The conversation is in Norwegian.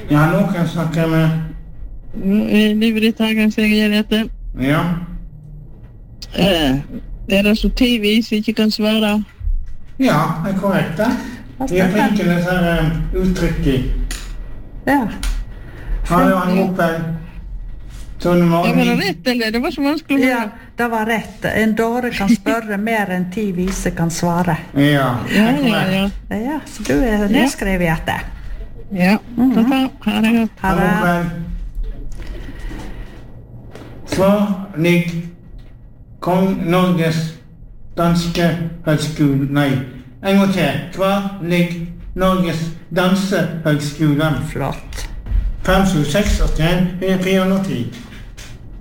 Ja, nå kan jeg snakke med... Livredtagen, sier jeg dette. Ja. Det så tidvis ikke kan svare. Ja, det korrekt det. Vi har flinke disse uttrykket. Ja. Har du han oppe? Det var rett, eller? Det var så vanskelig. Ja, det var rett. En dåre kan spørre mer enn 10 vise kan svare. Ja, det Ja. Ja, så du nedskrevet etter. Ja, ha det godt. Ha det. Svar ligger Kong Norges danske høgskole. Nei, en gang til. Svar ligger Norges dansehøgskole. Flott. 5, 7, 6, 81, 410.